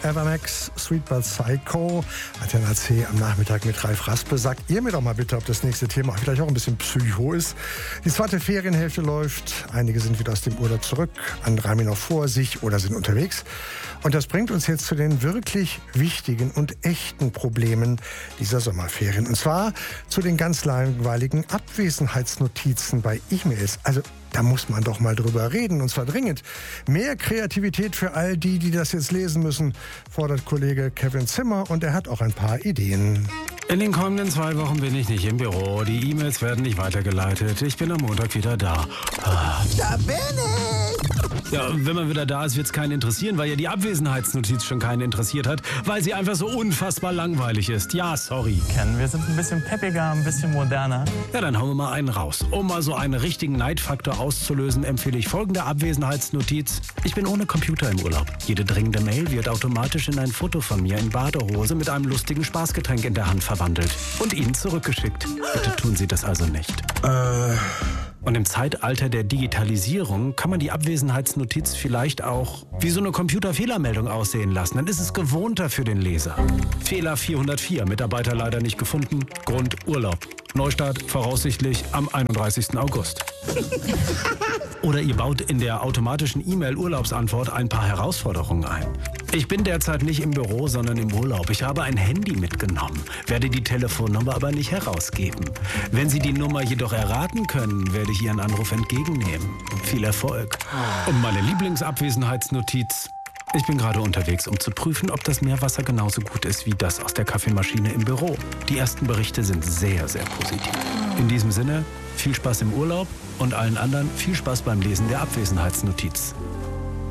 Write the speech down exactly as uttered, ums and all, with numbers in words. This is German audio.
Evermax, Sweet But Psycho, Antenne C am Nachmittag mit Ralf Raspe. Sagt ihr mir doch mal bitte, ob das nächste Thema vielleicht auch ein bisschen Psycho ist. Die zweite Ferienhälfte läuft, einige sind wieder aus dem Urlaub zurück, andere haben ihn noch vor sich oder sind unterwegs. Und das bringt uns jetzt zu den wirklich wichtigen und echten Problemen dieser Sommerferien. Und zwar zu den ganz langweiligen Abwesenheitsnotizen bei E-Mails. Also da muss man doch mal drüber reden, und zwar dringend. Mehr Kreativität für all die, die das jetzt lesen müssen, fordert Kollege Kevin Zimmer, und er hat auch ein paar Ideen. In den kommenden zwei Wochen bin ich nicht im Büro. Die E-Mails werden nicht weitergeleitet. Ich bin am Montag wieder da. Da bin ich! Ja, wenn man wieder da ist, wird es keinen interessieren, weil ja die Abwesenheitsnotiz schon keinen interessiert hat, weil sie einfach so unfassbar langweilig ist. Ja, sorry. Ken, wir sind ein bisschen peppiger, ein bisschen moderner. Ja, dann hauen wir mal einen raus. Um mal so einen richtigen Neidfaktor auszulösen, empfehle ich folgende Abwesenheitsnotiz. Ich bin ohne Computer im Urlaub. Jede dringende Mail wird automatisch in ein Foto von mir in Badehose mit einem lustigen Spaßgetränk in der Hand verwandelt und Ihnen zurückgeschickt. Bitte tun Sie das also nicht. Äh... Und im Zeitalter der Digitalisierung kann man die Abwesenheitsnotiz vielleicht auch wie so eine Computerfehlermeldung aussehen lassen. Dann ist es gewohnter für den Leser. Fehler vierhundertvier, Mitarbeiter leider nicht gefunden, Grund Urlaub. Neustart voraussichtlich am einunddreißigsten August. Oder ihr baut in der automatischen E-Mail-Urlaubsantwort ein paar Herausforderungen ein. Ich bin derzeit nicht im Büro, sondern im Urlaub. Ich habe ein Handy mitgenommen, werde die Telefonnummer aber nicht herausgeben. Wenn Sie die Nummer jedoch erraten können, werde ich Ihren Anruf entgegennehmen. Viel Erfolg. Und meine Lieblingsabwesenheitsnotiz. Ich bin gerade unterwegs, um zu prüfen, ob das Meerwasser genauso gut ist wie das aus der Kaffeemaschine im Büro. Die ersten Berichte sind sehr, sehr positiv. In diesem Sinne, viel Spaß im Urlaub und allen anderen viel Spaß beim Lesen der Abwesenheitsnotiz.